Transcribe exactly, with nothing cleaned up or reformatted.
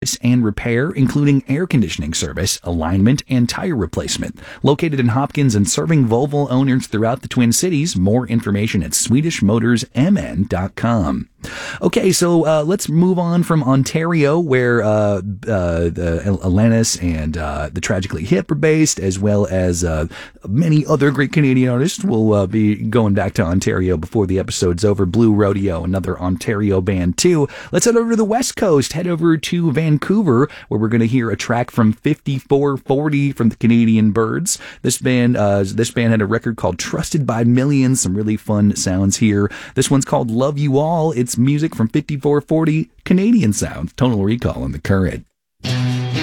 service and repair, including air conditioning service, alignment, and tire replacement. Located in Hopkins and serving Volvo owners throughout the Twin Cities. More information at swedish motors m n dot com. Okay, so uh, let's move on from Ontario, where uh, uh, the Alanis and uh, the Tragically Hip are based, as well as uh, many other great Canadian artists. We'll uh, be going back to Ontario before the episode's over. Blue Rodeo, another Ontario band too. Let's head over to the West Coast, head over to Vancouver, where we're going to hear a track from fifty-four forty from the Canadian Birds. This band, uh, this band had a record called Trusted by Millions. Some really fun sounds here. This one's called Love You All. It's music from fifty-four forty, Canadian sounds. Tonal Recall on The Current.